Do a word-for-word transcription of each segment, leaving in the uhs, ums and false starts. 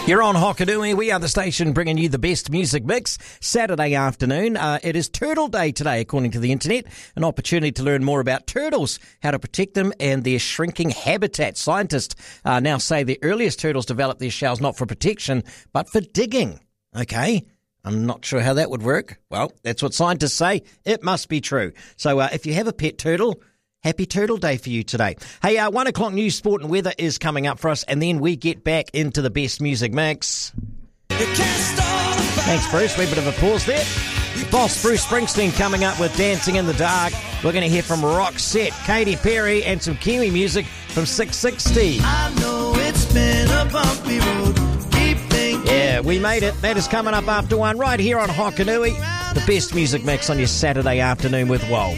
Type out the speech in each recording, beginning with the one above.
You're on Hokanui. We are the station bringing you the best music mix Saturday afternoon. Uh, it is Turtle Day today, according to the internet. An opportunity to learn more about turtles, how to protect them, and their shrinking habitat. Scientists uh, now say the earliest turtles developed their shells not for protection, but for digging. Okay. I'm not sure how that would work. Well, that's what scientists say. It must be true. So uh, if you have a pet turtle, happy Turtle Day for you today. Hey, uh, one o'clock news, sport and weather is coming up for us, and then we get back into the best music mix. Thanks, Bruce. Wee bit of a pause there. Boss Bruce Springsteen coming up with Dancing in the Dark. We're going to hear from Roxette, Katy Perry, and some Kiwi music from six sixty. I know it's been a bumpy road. Keep thinking. Yeah, we made it. That is coming up after one right here on Hokanui. The best music mix on your Saturday afternoon with Woll.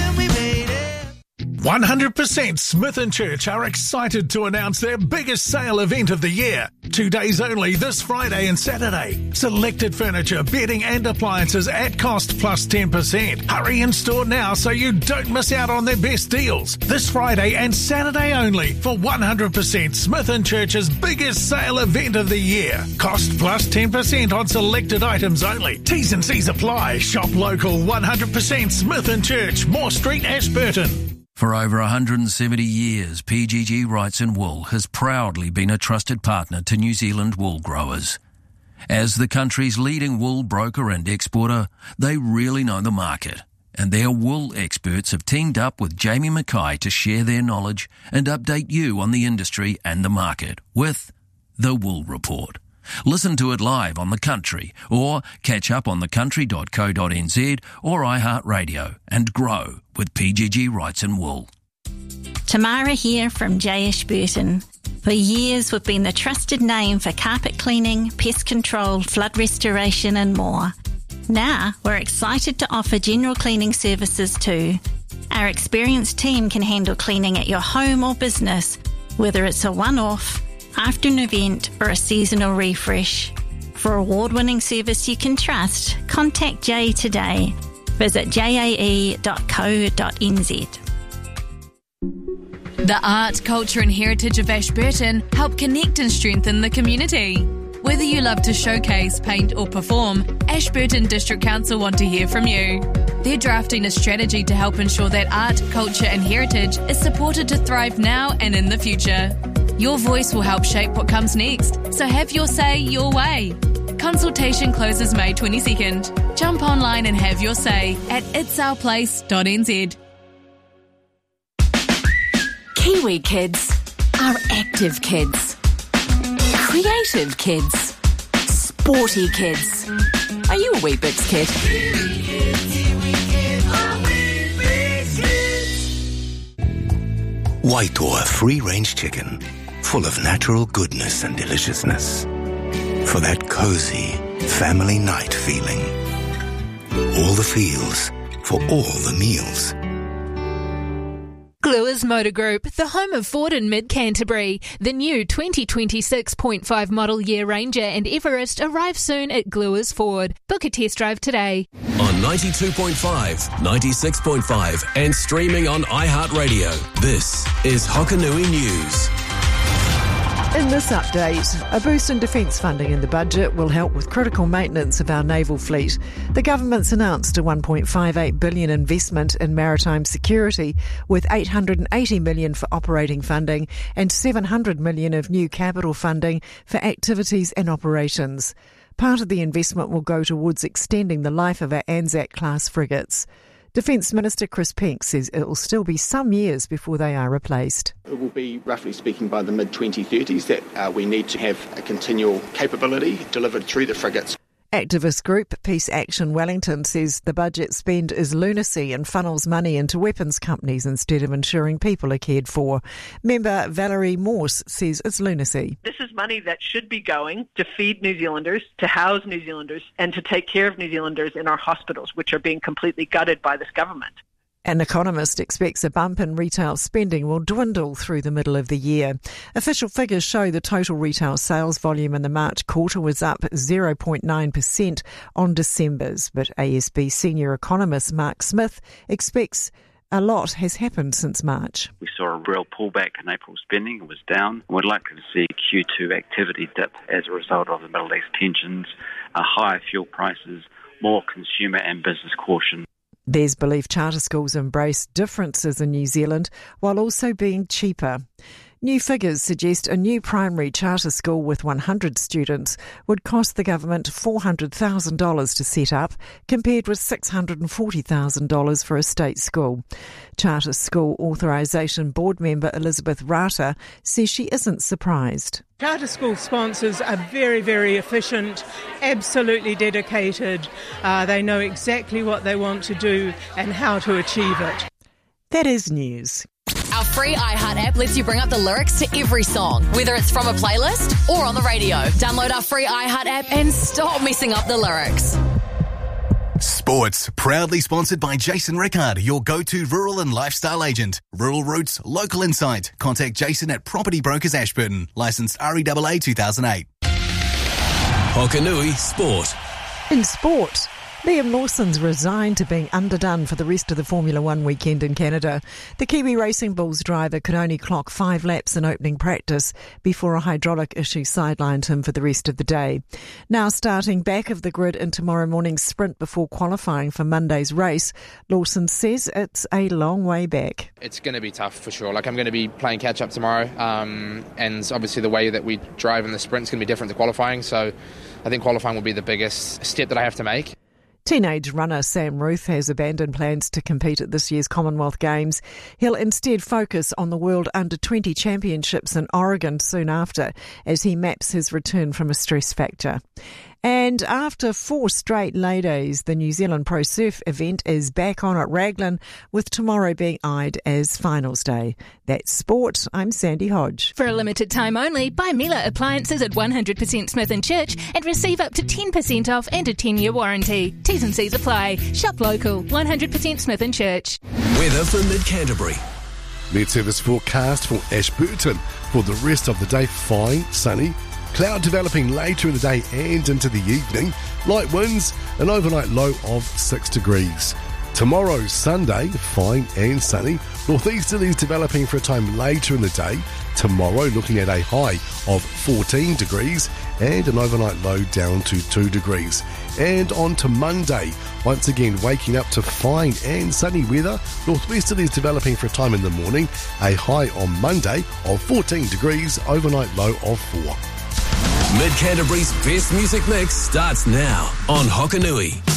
one hundred percent Smith and Church are excited to announce their biggest sale event of the year. Two days only this Friday and Saturday. Selected furniture, bedding and appliances at cost plus ten percent. Hurry in store now so you don't miss out on their best deals. This Friday and Saturday only for one hundred percent Smith and Church's biggest sale event of the year. Cost plus ten percent on selected items only. T's and C's apply. Shop local one hundred percent Smith and Church, Moore Street, Ashburton. For over one hundred seventy years, P G G Wrights and Wool has proudly been a trusted partner to New Zealand wool growers. As the country's leading wool broker and exporter, they really know the market, and their wool experts have teamed up with Jamie Mackay to share their knowledge and update you on the industry and the market with The Wool Report. Listen to it live on The Country or catch up on the country dot co dot n z or iHeartRadio and grow with P G G Wrights and Wool. Tamara here from J Ashburton. For years we've been the trusted name for carpet cleaning, pest control, flood restoration and more. Now we're excited to offer general cleaning services too. Our experienced team can handle cleaning at your home or business, whether it's a one-off, after an event or a seasonal refresh. For award-winning service you can trust, contact Jay today. Visit j a e dot co dot n z. The art, culture and heritage of Ashburton help connect and strengthen the community. Whether you love to showcase, paint or perform, Ashburton District Council want to hear from you. They're drafting a strategy to help ensure that art, culture and heritage is supported to thrive now and in the future. Your voice will help shape what comes next, so have your say your way. Consultation closes May twenty-second. Jump online and have your say at its our place dot n z. Kiwi kids are active kids, creative kids, sporty kids. Are you a wee bix kid? Waitoa free-range chicken, full of natural goodness and deliciousness. For that cozy family night feeling. All the feels for all the meals. Gluers Motor Group, the home of Ford in Mid-Canterbury. The new twenty twenty-six point five model year Ranger and Everest arrive soon at Gluers Ford. Book a test drive today. On ninety-two point five, ninety-six point five and streaming on iHeartRadio, this is Hokanui News. In this update, a boost in defence funding in the budget will help with critical maintenance of our naval fleet. The government's announced a one point five eight billion dollars investment in maritime security, with eight hundred eighty million dollars for operating funding and seven hundred million dollars of new capital funding for activities and operations. Part of the investment will go towards extending the life of our Anzac-class frigates. Defence Minister Chris Penk says it will still be some years before they are replaced. It will be, roughly speaking, by the mid twenty thirties that uh, we need to have a continual capability delivered through the frigates. Activist group Peace Action Wellington says the budget spend is lunacy and funnels money into weapons companies instead of ensuring people are cared for. Member Valerie Morse says it's lunacy. This is money that should be going to feed New Zealanders, to house New Zealanders, and to take care of New Zealanders in our hospitals, which are being completely gutted by this government. An economist expects a bump in retail spending will dwindle through the middle of the year. Official figures show the total retail sales volume in the March quarter was up zero point nine percent on December's, but A S B senior economist Mark Smith expects A lot has happened since March. We saw a real pullback in April spending. It was down. We're likely to see Q two activity dip as a result of the Middle East tensions, uh, higher fuel prices, more consumer and business caution. There's belief charter schools embrace differences in New Zealand while also being cheaper. New figures suggest a new primary charter school with one hundred students would cost the government four hundred thousand dollars to set up, compared with six hundred forty thousand dollars for a state school. Charter School Authorisation Board member Elizabeth Rata says she isn't surprised. Charter school sponsors are very, very efficient, absolutely dedicated. Uh, they know exactly what they want to do and how to achieve it. That is news. Our free iHeart app lets you bring up the lyrics to every song, whether it's from a playlist or on the radio. Download our free iHeart app and stop messing up the lyrics. Sports, proudly sponsored by Jason Rickard, your go-to rural and lifestyle agent. Rural Roots, local insight. Contact Jason at Property Brokers Ashburton. Licensed R E A A two thousand eight. Hokanui Sport. In sport, Liam Lawson's resigned to being underdone for the rest of the Formula One weekend in Canada. The Kiwi Racing Bulls driver could only clock five laps in opening practice before a hydraulic issue sidelined him for the rest of the day. Now starting back of the grid in tomorrow morning's sprint before qualifying for Monday's race, Lawson says it's a long way back. It's going to be tough for sure. Like I'm going to be playing catch up tomorrow, um, and obviously the way that we drive in the sprint is going to be different to qualifying. So I think qualifying will be the biggest step that I have to make. Teenage runner Sam Ruth has abandoned plans to compete at this year's Commonwealth Games. He'll instead focus on the World Under twenty Championships in Oregon soon after, as he maps his return from a stress factor. And after four straight lay days, the New Zealand Pro Surf event is back on at Raglan, with tomorrow being eyed as finals day. That's sport. I'm Sandy Hodge. For a limited time only, buy Miele appliances at one hundred percent Smith and Church and receive up to ten percent off and a ten-year warranty. T's and C's apply. Shop local. one hundred percent Smith and Church. Weather for Mid-Canterbury. Met service forecast for Ashburton. For the rest of the day, fine, sunny. Cloud developing later in the day and into the evening. Light winds, an overnight low of six degrees. Tomorrow, Sunday, fine and sunny. Northeasterlies developing for a time later in the day. Tomorrow, looking at a high of fourteen degrees and an overnight low down to two degrees. And on to Monday, once again waking up to fine and sunny weather. Northwesterlies developing for a time in the morning. A high on Monday of fourteen degrees, overnight low of four. Mid-Canterbury's best music mix starts now on Hokanui.